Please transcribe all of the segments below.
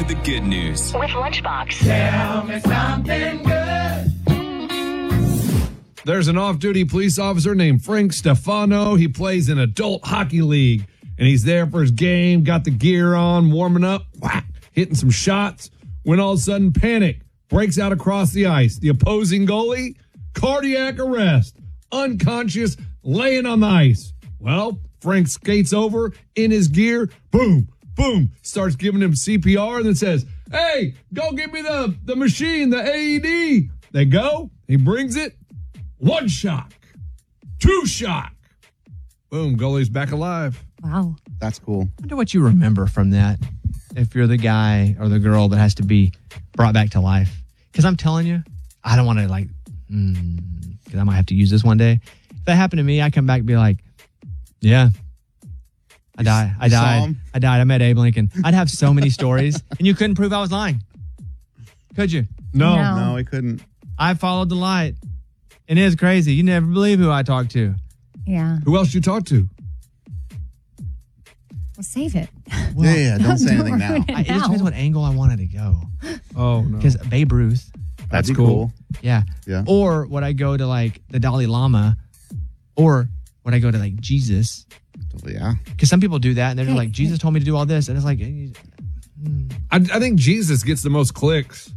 for the good news. With Lunchbox. Tell me something good. There's an off-duty police officer named Frank Stefano. He plays in adult hockey league, and he's there for his game, got the gear on, warming up, whack, hitting some shots, when all of a sudden panic breaks out across the ice. The opposing goalie, cardiac arrest, unconscious, laying on the ice. Well, Frank skates over in his gear, boom, boom, starts giving him CPR and then says, hey, go give me the machine, the AED. They go, he brings it. One shock. Two shock. Boom, goalie's back alive. Wow. That's cool. I wonder what you remember from that if you're the guy or the girl that has to be brought back to life. Because I'm telling you, I don't want to because I might have to use this one day. If that happened to me, I come back and be like, yeah, I died. I died. I met Abe Lincoln. I'd have so many stories, and you couldn't prove I was lying. Could you? No, he couldn't. I followed the light. And it is crazy. You never believe who I talk to. Yeah. Who else you talk to? Well, save it. Yeah, don't say anything now. It just depends what angle I wanted to go. Oh, no. Because Babe Ruth. That's cool. Yeah. Yeah. Or would I go to like the Dalai Lama? Or would I go to like Jesus? Yeah. Because some people do that and they're just like, Jesus told me to do all this. And it's like, I think Jesus gets the most clicks.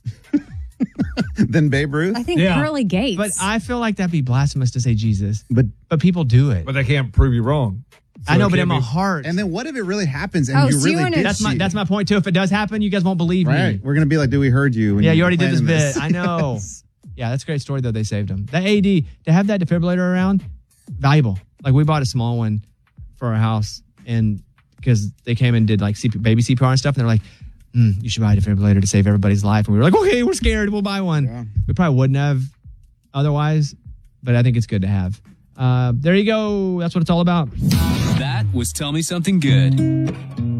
Then Babe Ruth? I think Pearly Gates. but I feel like that'd be blasphemous to say Jesus. But people do it. But they can't prove you wrong. So I know, it but can't in my be- heart. And then what if it really happens and Oh, you so you really wanna- did That's my point too. If it does happen, you guys won't believe Right. me. We're going to be like, dude, we heard you. when Yeah, you were already did this planning bit. I know. Yeah, that's a great story, though. They saved him. That AD, to have that defibrillator around, valuable. Like, we bought a small one for our house, and because they came and did, like, baby CPR and stuff, and they're like, you should buy a defibrillator to save everybody's life. And we were like, okay, we're scared. We'll buy one. Yeah. We probably wouldn't have otherwise, but I think it's good to have. There you go. That's what it's all about. That was Tell Me Something Good.